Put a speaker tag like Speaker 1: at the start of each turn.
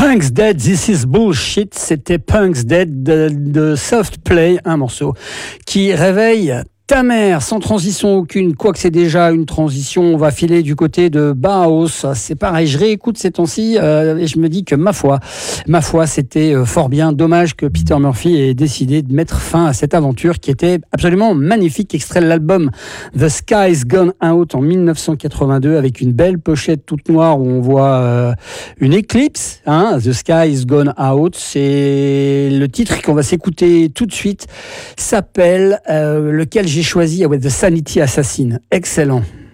Speaker 1: Punk's Dead, This is Bullshit, c'était Punk's Dead de Soft Play, un morceau qui réveille ta mère, sans transition aucune, quoique c'est déjà une transition, on va filer du côté de Bauhaus, c'est pareil, je réécoute ces temps-ci et je me dis que ma foi, c'était fort bien, dommage que Peter Murphy ait décidé de mettre fin à cette aventure qui était absolument magnifique, extrait de l'album The Sky's Gone Out en 1982 avec une belle pochette toute noire où on voit une éclipse, The Sky's Gone Out, c'est le titre qu'on va s'écouter tout de suite, s'appelle lequel j'ai choisi, The Sanity Assassin. Excellent.